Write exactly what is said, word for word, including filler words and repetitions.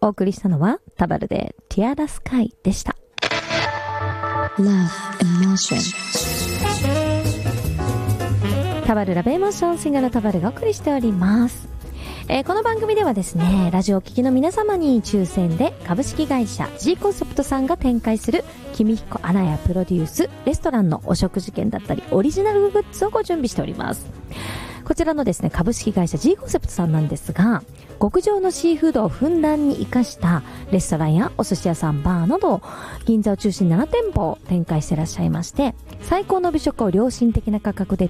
お送りしたのはタバルでティアラスカイでした。 Love Emotion。 タバルラブエモーション、シンガーのタバルがお送りしております。えー、この番組ではですね、ラジオを聴きの皆様に抽選で株式会社 G コンセプトさんが展開する君彦アナやプロデュースレストランのお食事券だったりオリジナルグッズをご準備しております。こちらのですね、株式会社 G コンセプトさんなんですが、極上のシーフードをふんだんに活かしたレストランやお寿司屋さん、バーなど銀座を中心になな店舗を展開していらっしゃいまして、最高の美食を良心的な価格で